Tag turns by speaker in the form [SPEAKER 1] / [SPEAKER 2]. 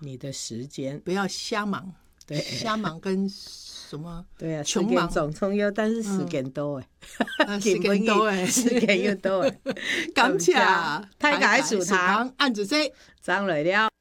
[SPEAKER 1] 你的时间，
[SPEAKER 2] 不要瞎忙。
[SPEAKER 1] 对，
[SPEAKER 2] 瞎忙跟什么？
[SPEAKER 1] 对啊，
[SPEAKER 2] 穷忙
[SPEAKER 1] 总重要，但是时間多
[SPEAKER 2] 時間多誒，
[SPEAKER 1] 時間又多誒，
[SPEAKER 2] 感謝
[SPEAKER 1] 大家數堂，
[SPEAKER 2] 按住先，
[SPEAKER 1] 張來了。